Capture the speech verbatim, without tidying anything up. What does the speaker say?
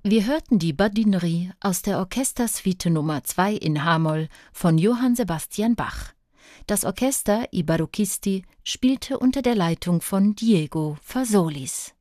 Wir hörten die Badinerie aus der Orchestersuite Nummer zwei in H-Moll von Johann Sebastian Bach. Das Orchester I Barocchisti spielte unter der Leitung von Diego Fasolis.